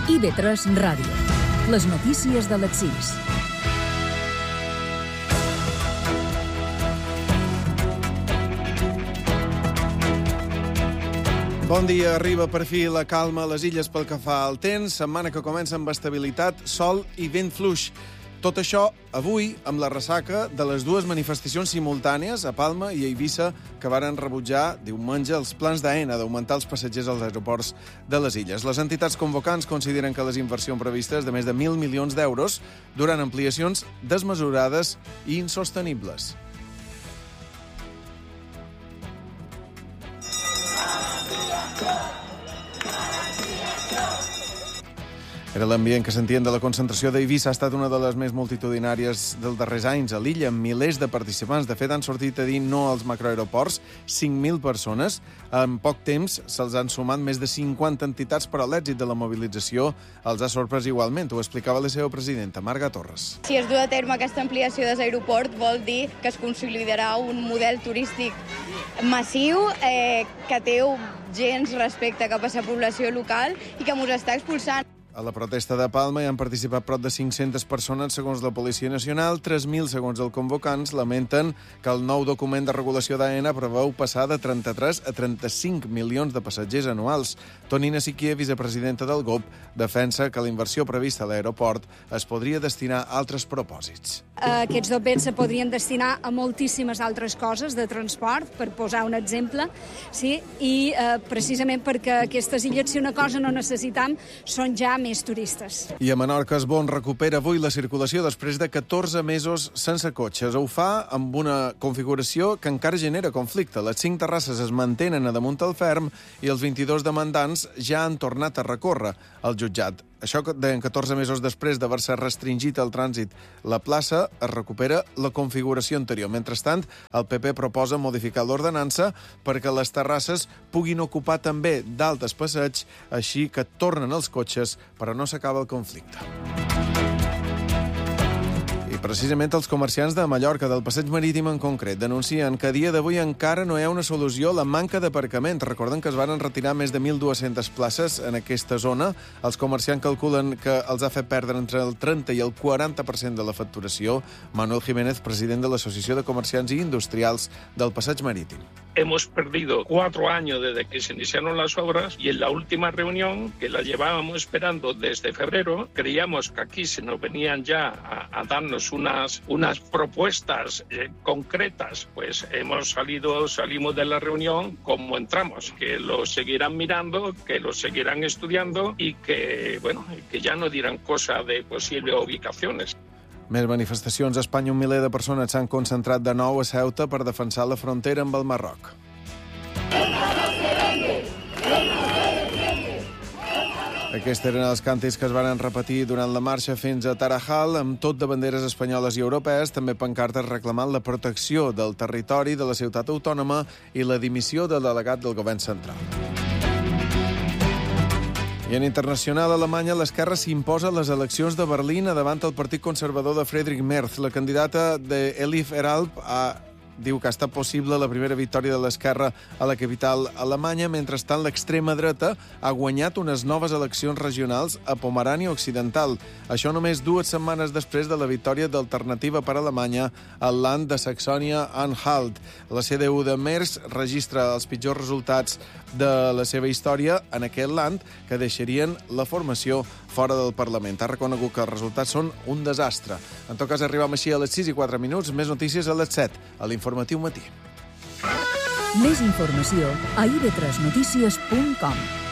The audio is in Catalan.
IB3 Ràdio. Les notícies de les 6. Bon dia, arriba per fi la calma a les illes pel que fa al temps. Setmana que comença amb estabilitat, sol i vent fluix. Tot això avui amb la ressaca de les dues manifestacions simultànies a Palma i a Eivissa que varen rebutjar diumenge els plans d'AENA d'augmentar els passatgers als aeroports de les illes. Les entitats convocants consideren que les inversions previstes de més de 1.000 milions d'euros duran ampliacions desmesurades i insostenibles. Era l'ambient que sentien de la concentració d'Eivissa. Ha estat una de les més multitudinàries dels darrers anys a l'illa, amb milers de participants. De fet, han sortit a dir no als macroaeroports, 5.000 persones. En poc temps se'ls han sumat més de 50 entitats, però l'èxit de la mobilització els ha sorprès igualment. Ho explicava la seva presidenta, Marga Torres. Si es du a terme aquesta ampliació de l'aeroport, vol dir que es consolidarà un model turístic massiu que té gens respecte cap a la població local i que ens està expulsant. A la protesta de Palma hi han participat prop de 500 persones, segons la Policia Nacional. 3.000, segons els convocants, lamenten que el nou document de regulació d'AENA preveu passar de 33 a 35 milions de passatgers anuals. Tonina Siquier, vicepresidenta del GOP, defensa que la inversió prevista a l'aeroport es podria destinar a altres propòsits. Aquests documents se podrien destinar a moltíssimes altres coses de transport, per posar un exemple, sí? I precisament perquè aquestes illes, si una cosa no necessitam, són ja més turistes. I a Menorca es Bon recupera avui la circulació després de 14 mesos sense cotxes. Ho fa amb una configuració que encara genera conflicte. Les 5 terrasses es mantenen a damunt el ferm i els 22 demandants ja han tornat a recórrer al jutjat. Això deien 14 mesos després d'haver-se restringit el trànsit. La plaça es recupera la configuració anterior. Mentrestant, el PP proposa modificar l'ordenança perquè les terrasses puguin ocupar també d'altes passeigs, així que tornen els cotxes, però no s'acaba el conflicte. Precisament els comerciants de Mallorca, del passeig marítim en concret, denuncien que a dia d'avui encara no hi ha una solució a la manca d'aparcament. Recorden que es van retirar més de 1.200 places en aquesta zona. Els comerciants calculen que els ha fet perdre entre el 30 i el 40% de la facturació. Manuel Jiménez, president de l'Associació de Comerciants i Industrials del Passeig Marítim. Hemos perdido 4 años desde que se iniciaron las obras y en la última reunión, que la llevábamos esperando desde febrero, creíamos que aquí se nos venían ya a darnos unas propuestas concretas. Pues salimos de la reunión como entramos, que lo seguirán mirando, que lo seguirán estudiando y que ya no dirán cosa de posibles ubicaciones. Més manifestacions. A Espanya, 1 miler de persones s'han concentrat de nou a Ceuta per defensar la frontera amb el Marroc. Aquests eren els càntics que es van repetir durant la marxa fins a Tarajal, amb tot de banderes espanyoles i europees, també pancartes reclamant la protecció del territori de la ciutat autònoma i la dimissió del delegat del govern central. I en internacional, a Alemanya, l'esquerra s'imposa a les eleccions de Berlín davant el partit conservador de Friedrich Merz. La candidata d'Elif Eralp diu que ha estat possible la primera victòria de l'esquerra a la capital alemanya. Mentrestant, l'extrema dreta ha guanyat unes noves eleccions regionals a Pomerània Occidental. Això només 2 setmanes després de la victòria d'Alternativa per Alemanya al Land de Saxònia-Anhalt. La CDU de Merz registra els pitjors resultats de la seva història en aquest Land, que deixarien la formació fora del Parlament. Ha reconegut que els resultats són un desastre. En tot cas, arribam així a les 6:04. Més notícies a les 7, a l'Informatiu Matí. Més informació a ib3notícies.com.